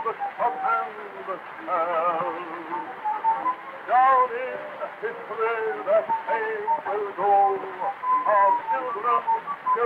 the sun and the sun. Down in history the same will go, our children